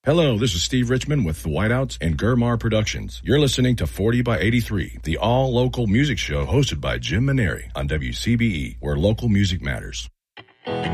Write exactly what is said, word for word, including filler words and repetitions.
Hello, this is Steve Richmond with the Whiteouts and Gurmar Productions. You're listening to forty by eighty-three, the all-local music show hosted by Jim Maneri on W C B E, where local music matters.